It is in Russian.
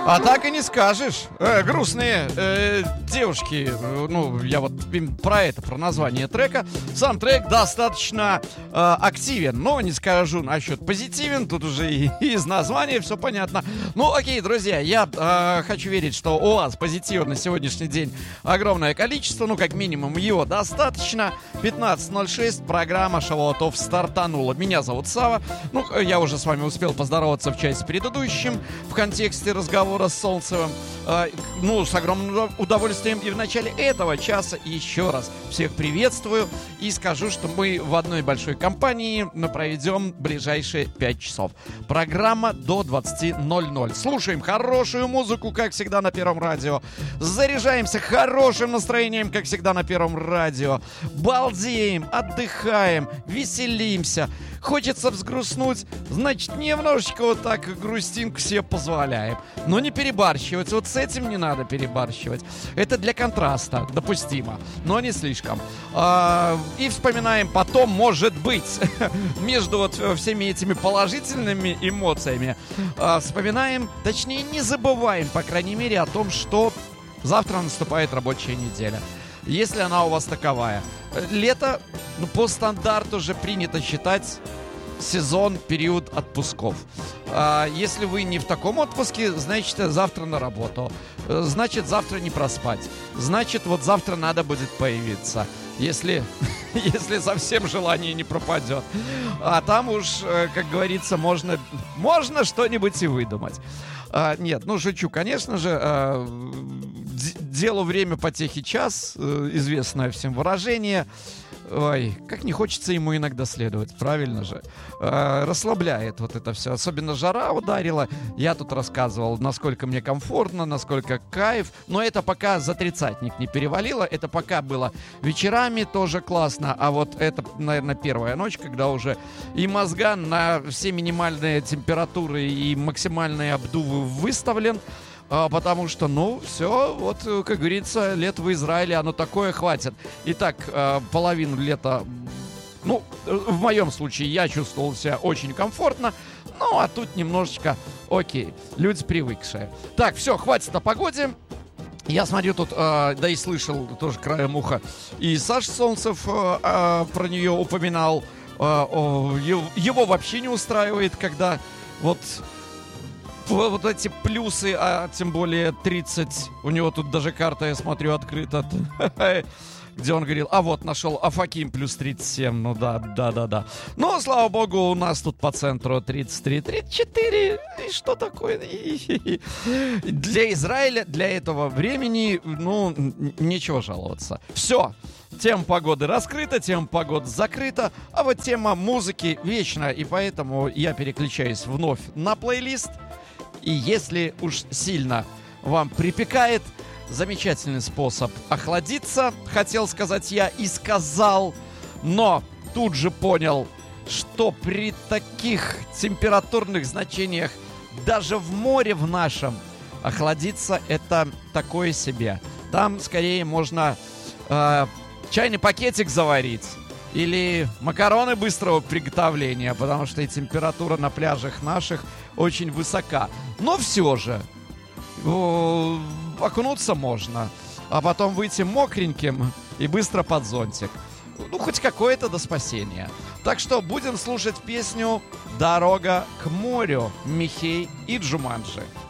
А так и не скажешь. Грустные девушки. Ну, я вот про название трека. Сам трек достаточно активен. Но не скажу насчет позитивен. Тут уже и из названия все понятно. Ну, окей, друзья, я хочу верить, что у вас позитива на сегодняшний день огромное количество. Ну, как минимум, его достаточно. 15:06, программа Шавуатов стартанула. Меня зовут Сава. Ну, я уже с вами успел поздороваться в части предыдущем в контексте разговора с Солнцевым. Ну, с огромным удовольствием. И в начале этого часа еще раз всех приветствую и скажу, что мы в одной большой компании проведем ближайшие 5 часов. Программа до 20:00. Слушаем хорошую музыку, как всегда, на Первом радио. Заряжаемся хорошим настроением, как всегда, на Первом радио. Балдеем, отдыхаем, веселимся. Хочется взгрустнуть, значит, немножечко вот так грустинку себе позволяем. Но не перебарщивать. Вот с этим не надо перебарщивать. Это для контраста допустимо, но не слишком. И вспоминаем потом, может быть, между вот всеми этими положительными эмоциями, вспоминаем, точнее, не забываем, по крайней мере, о том, что завтра наступает рабочая неделя. Если она у вас таковая. Лето, ну, по стандарту же принято считать сезон, период отпусков. Если вы не в таком отпуске, значит, завтра на работу. Значит, завтра не проспать. Значит, вот завтра надо будет появиться. Если совсем желание не пропадет. А там уж, как говорится, можно что-нибудь и выдумать. Нет, ну шучу, конечно же. Делу время потехи час, известное всем выражение. Ой, как не хочется ему иногда следовать, правильно же. Расслабляет вот это все. Особенно жара ударила. Я тут рассказывал, насколько мне комфортно, насколько кайф. Но это пока за тридцатник не перевалило. Это пока было вечерами тоже классно. А вот это, наверное, первая ночь, когда уже и мозган на все минимальные температуры и максимальные обдувы выставлен. Потому что, ну, все, вот, как говорится, лето в Израиле, оно такое хватит. Итак, половину лета, ну, в моем случае я чувствовал себя очень комфортно. Ну, а тут немножечко, окей, люди привыкшие. Так, все, хватит о погоде. Я смотрю тут, да и слышал тоже краем уха, и Саша Солнцев про нее упоминал. Его вообще не устраивает, когда вот эти плюсы, а тем более 30. У него тут даже карта, я смотрю, открыта. Где он говорил, вот нашел Афаким плюс 37. Ну да. Но, слава богу, у нас тут по центру 33, 34. И что такое? Для Израиля, для этого времени, ну, нечего жаловаться. Все. Тема погоды раскрыта, тема погоды закрыта, а вот тема музыки вечна. И поэтому я переключаюсь вновь на плейлист. И если уж сильно вам припекает, замечательный способ охладиться, хотел сказать я и сказал, но тут же понял, что при таких температурных значениях даже в море в нашем охладиться это такое себе. Там скорее можно чайный пакетик заварить или макароны быстрого приготовления, потому что и температура на пляжах наших очень высока. Но все же окунуться можно, а потом выйти мокреньким и быстро под зонтик. Ну, хоть какое-то до спасения. Так что будем слушать песню «Дорога к морю» Михей и Джуманджи.